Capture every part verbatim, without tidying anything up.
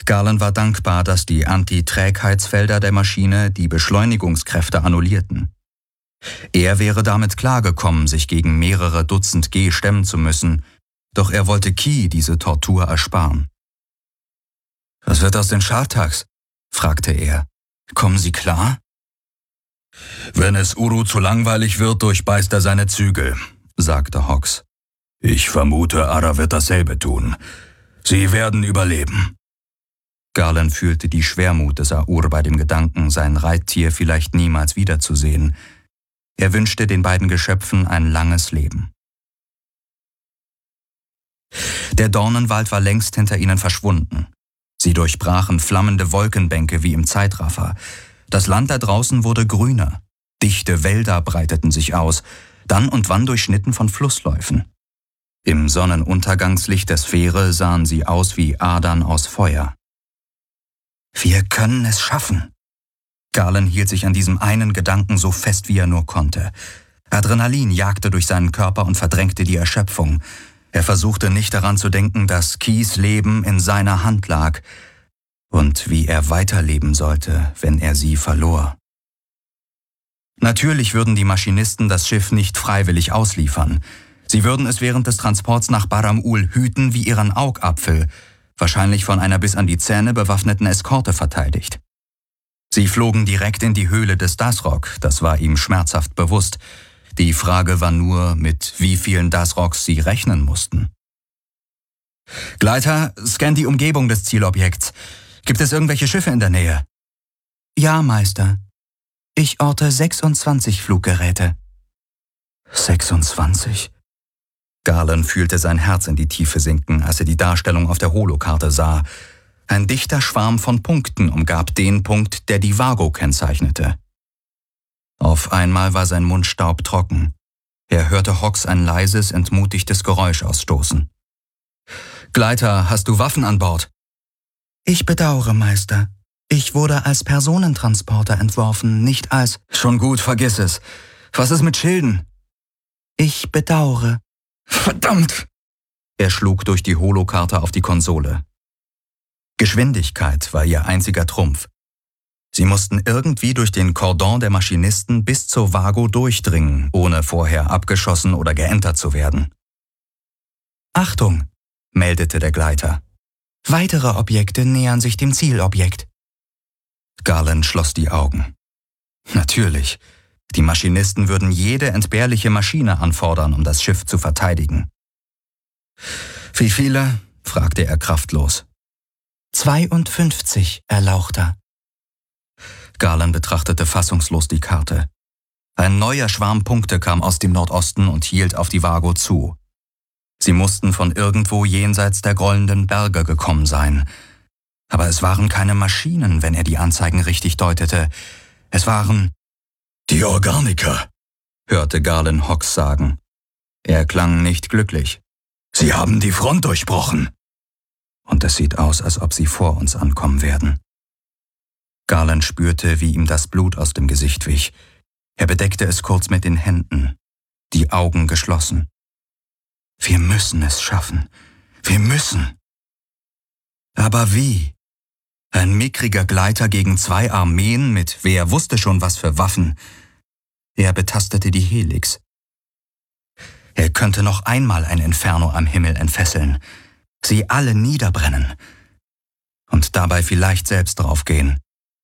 Garland war dankbar, dass die Anti-Trägheitsfelder der Maschine die Beschleunigungskräfte annullierten. Er wäre damit klargekommen, sich gegen mehrere Dutzend G stemmen zu müssen, doch er wollte Key diese Tortur ersparen. »Was wird aus den Schartags?« fragte er. »Kommen sie klar?« »Wenn es Uru zu langweilig wird, durchbeißt er seine Zügel«, sagte Hox. »Ich vermute, Ara wird dasselbe tun. Sie werden überleben.« Garland fühlte die Schwermut des Aur bei dem Gedanken, sein Reittier vielleicht niemals wiederzusehen. Er wünschte den beiden Geschöpfen ein langes Leben. Der Dornenwald war längst hinter ihnen verschwunden. Sie durchbrachen flammende Wolkenbänke wie im Zeitraffer. Das Land da draußen wurde grüner. Dichte Wälder breiteten sich aus, dann und wann durchschnitten von Flussläufen. Im Sonnenuntergangslicht der Sphäre sahen sie aus wie Adern aus Feuer. »Wir können es schaffen!« Garland hielt sich an diesem einen Gedanken so fest, wie er nur konnte. Adrenalin jagte durch seinen Körper und verdrängte die Erschöpfung. Er versuchte nicht daran zu denken, dass Keys Leben in seiner Hand lag und wie er weiterleben sollte, wenn er sie verlor. Natürlich würden die Maschinisten das Schiff nicht freiwillig ausliefern. Sie würden es während des Transports nach Barram-Ul hüten wie ihren Augapfel, wahrscheinlich von einer bis an die Zähne bewaffneten Eskorte verteidigt. Sie flogen direkt in die Höhle des Dasrok, das war ihm schmerzhaft bewusst. Die Frage war nur, mit wie vielen Dasroks sie rechnen mussten. »Gleiter, scan die Umgebung des Zielobjekts. Gibt es irgendwelche Schiffe in der Nähe?« »Ja, Meister. Ich orte sechsundzwanzig Fluggeräte.« »sechsundzwanzig?« Garland fühlte sein Herz in die Tiefe sinken, als er die Darstellung auf der Holokarte sah. Ein dichter Schwarm von Punkten umgab den Punkt, der die Vago kennzeichnete. Auf einmal war sein Mund staubtrocken. Er hörte Hox ein leises, entmutigtes Geräusch ausstoßen. »Gleiter, hast du Waffen an Bord?« »Ich bedauere, Meister. Ich wurde als Personentransporter entworfen, nicht als...« »Schon gut, vergiss es. Was ist mit Schilden?« »Ich bedauere.« »Verdammt!« Er schlug durch die Holokarte auf die Konsole. Geschwindigkeit war ihr einziger Trumpf. Sie mussten irgendwie durch den Kordon der Maschinisten bis zur Vago durchdringen, ohne vorher abgeschossen oder geentert zu werden. »Achtung«, meldete der Gleiter. »Weitere Objekte nähern sich dem Zielobjekt.« Garland schloss die Augen. Natürlich, die Maschinisten würden jede entbehrliche Maschine anfordern, um das Schiff zu verteidigen. »Wie viele?« fragte er kraftlos. »zweiundfünfzig, Erlauchter.« Garland betrachtete fassungslos die Karte. Ein neuer Schwarm Punkte kam aus dem Nordosten und hielt auf die Vago zu. Sie mussten von irgendwo jenseits der grollenden Berge gekommen sein. Aber es waren keine Maschinen, wenn er die Anzeigen richtig deutete. Es waren »die Organiker«, hörte Garland Hox sagen. Er klang nicht glücklich. »Sie haben die Front durchbrochen.« »Und es sieht aus, als ob sie vor uns ankommen werden.« Garland spürte, wie ihm das Blut aus dem Gesicht wich. Er bedeckte es kurz mit den Händen, die Augen geschlossen. »Wir müssen es schaffen. Wir müssen.« Aber wie? Ein mickriger Gleiter gegen zwei Armeen mit wer wusste schon was für Waffen. Er betastete die Helix. Er könnte noch einmal ein Inferno am Himmel entfesseln, sie alle niederbrennen und dabei vielleicht selbst draufgehen.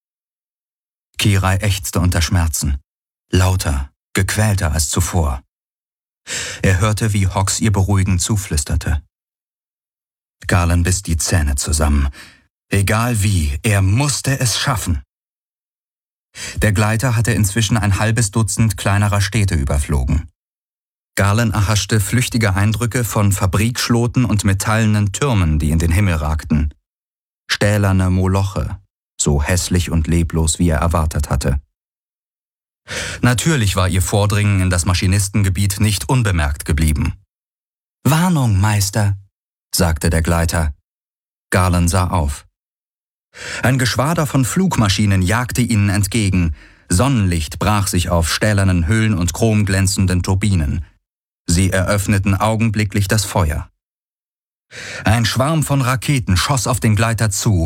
Kirai ächzte unter Schmerzen, lauter, gequälter als zuvor. Er hörte, wie Hox ihr beruhigend zuflüsterte. Garland biss die Zähne zusammen. Egal wie, er musste es schaffen. Der Gleiter hatte inzwischen ein halbes Dutzend kleinerer Städte überflogen. Garland erhaschte flüchtige Eindrücke von Fabrikschloten und metallenen Türmen, die in den Himmel ragten. Stählerne Moloche, so hässlich und leblos, wie er erwartet hatte. Natürlich war ihr Vordringen in das Maschinistengebiet nicht unbemerkt geblieben. »Warnung, Meister«, sagte der Gleiter. Garland sah auf. Ein Geschwader von Flugmaschinen jagte ihnen entgegen. Sonnenlicht brach sich auf stählernen Hüllen und chromglänzenden Turbinen. Sie eröffneten augenblicklich das Feuer. Ein Schwarm von Raketen schoss auf den Gleiter zu,